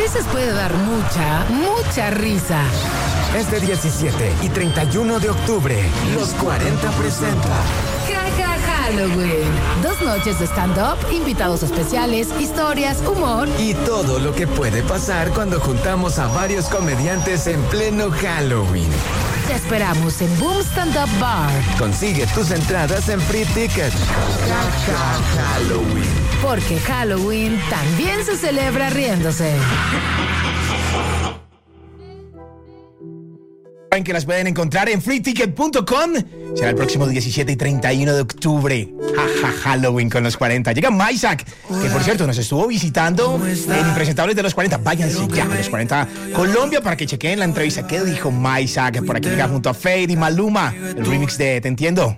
veces puede dar mucha risa. Este 17 y 31 de octubre, Los 40 presenta Jaja Halloween. 2 noches de stand-up, invitados especiales, historias, humor y todo lo que puede pasar cuando juntamos a varios comediantes en pleno Halloween. Te esperamos en Boom Stand Up Bar. Consigue tus entradas en Free Ticket. Jaja Halloween. Porque Halloween también se celebra riéndose. Saben que las pueden encontrar en freeticket.com. Será el próximo 17 y 31 de octubre. Jaja, Halloween con los 40. Llega Maisak, que por cierto nos estuvo visitando en Impresentables de los 40. Váyanse ya a los 40 Colombia para que chequeen la entrevista. ¿Qué dijo Maisak? Por aquí llega junto a Fade y Maluma, el remix de Te Entiendo.